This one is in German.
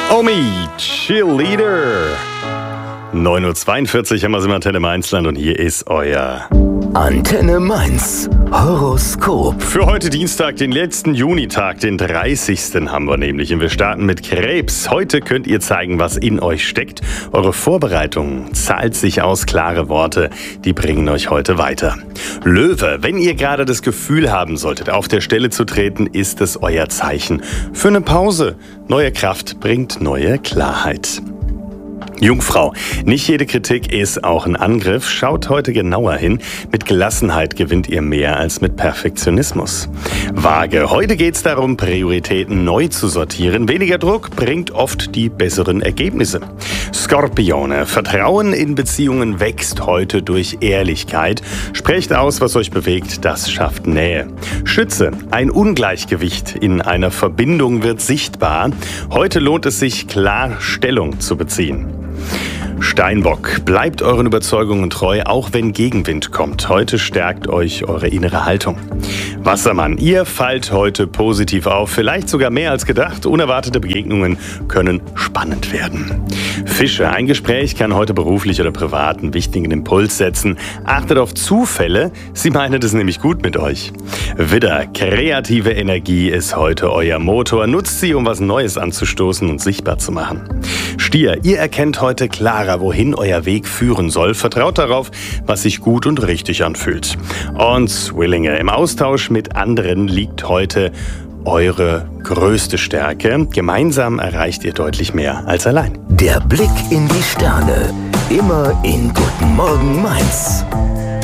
Omi, Cheerleader. 9:42 Uhr haben wir es im Antenne Mainzland und hier ist euer Antenne Mainz Horoskop. für heute Dienstag, den letzten Junitag, den 30. haben wir nämlich. Und wir starten mit Krebs. Heute könnt ihr zeigen, was in euch steckt. Eure Vorbereitung zahlt sich aus. Klare Worte, die bringen euch heute weiter. Löwe, wenn ihr gerade das Gefühl haben solltet, auf der Stelle zu treten, ist es euer Zeichen für eine Pause. Neue Kraft bringt neue Klarheit. Jungfrau, nicht jede Kritik ist auch ein Angriff. Schaut heute genauer hin. Mit Gelassenheit gewinnt ihr mehr als mit Perfektionismus. Waage, heute geht es darum, Prioritäten neu zu sortieren. Weniger Druck bringt oft die besseren Ergebnisse. Skorpione, Vertrauen in Beziehungen wächst heute durch Ehrlichkeit. Sprecht aus, was euch bewegt, das schafft Nähe. Schütze, ein Ungleichgewicht in einer Verbindung wird sichtbar. Heute lohnt es sich, klar Stellung zu beziehen. Steinbock, bleibt euren Überzeugungen treu, auch wenn Gegenwind kommt. Heute stärkt euch eure innere Haltung. Wassermann, ihr fallt heute positiv auf, vielleicht sogar mehr als gedacht. Unerwartete Begegnungen können spannend werden. Fische, ein Gespräch kann heute beruflich oder privat einen wichtigen Impuls setzen. Achtet auf Zufälle, sie meinen es nämlich gut mit euch. Widder, kreative Energie ist heute euer Motor. Nutzt sie, um was Neues anzustoßen und sichtbar zu machen. Stier, ihr erkennt heute klarer, wohin euer Weg führen soll. Vertraut darauf, was sich gut und richtig anfühlt. Und Zwillinge, im Austausch mit anderen liegt heute eure größte Stärke. Gemeinsam erreicht ihr deutlich mehr als allein. Der Blick in die Sterne. Immer in Guten Morgen Mainz.